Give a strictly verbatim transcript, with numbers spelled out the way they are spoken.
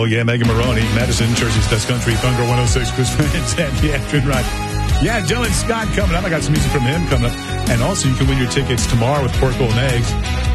yeah, Megan Maroney, Madison, Jersey's Best Country, Thunder one oh six, Chris Friends, and the afternoon ride. Yeah, Dylan Scott coming up. I got some music from him coming up. And also, you can win your tickets tomorrow with Pork Bowl and Eggs.